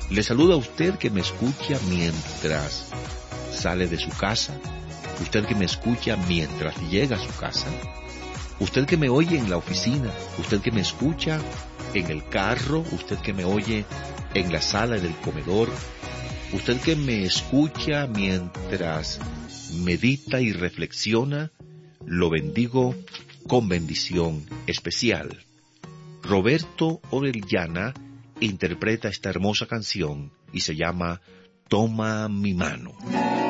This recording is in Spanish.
Le saluda a usted que me escucha mientras sale de su casa, usted que me escucha mientras llega a su casa, usted que me oye en la oficina, usted que me escucha en el carro, usted que me oye en la sala del comedor, usted que me escucha mientras medita y reflexiona, lo bendigo con bendición especial. Roberto Orellana interpreta esta hermosa canción y se llama Toma mi mano.